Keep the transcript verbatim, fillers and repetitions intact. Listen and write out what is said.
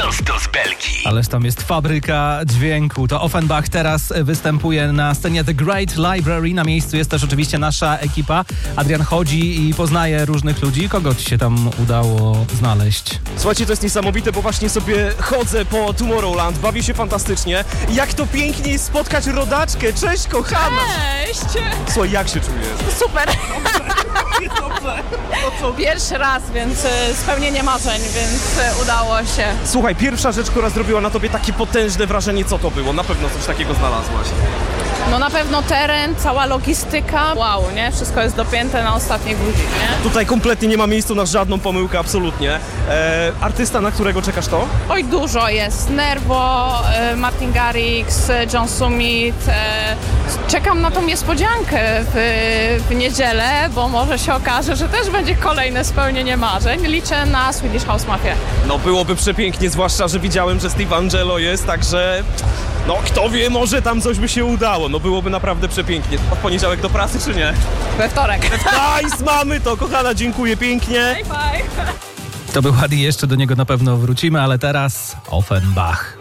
Prosto z Belgii. Ależ tam jest fabryka dźwięku. To Offenbach teraz występuje na scenie The Great Library. Na miejscu jest też oczywiście nasza ekipa. Adrian chodzi i poznaje różnych ludzi. Kogo ci się tam udało znaleźć? Słuchajcie, to jest niesamowite, bo właśnie sobie chodzę po Tomorrowland, bawię się fantastycznie. Jak to pięknie jest spotkać rodaczkę. Cześć, kochana! Cześć! Słuchaj, jak się czujesz? Super! Dobrze. No co? Pierwszy raz, więc y, spełnienie marzeń, więc y, udało się. Słuchaj, pierwsza rzecz, która zrobiła na tobie takie potężne wrażenie, co to było? Na pewno coś takiego znalazłaś. No na pewno teren, cała logistyka. Wow, nie? Wszystko jest dopięte na ostatni guzik, nie? Tutaj kompletnie nie ma miejsca na żadną pomyłkę, absolutnie. E, artysta, na którego czekasz to? Oj, dużo jest. Nervo, y, Martin Garrix, y, John Summit. Y, czekam na tą niespodziankę w, w niedzielę, bo może się okaże, że też będzie kolejne spełnienie marzeń. Liczę na Swedish House Mafia. No byłoby przepięknie, zwłaszcza, że widziałem, że Steve Angelo jest, także... No kto wie, może tam coś by się udało. No byłoby naprawdę przepięknie. W poniedziałek do pracy, czy nie? We wtorek. Nice, mamy to, kochana, dziękuję pięknie. Bye, bye. To był Adi, jeszcze do niego na pewno wrócimy, ale teraz Offenbach.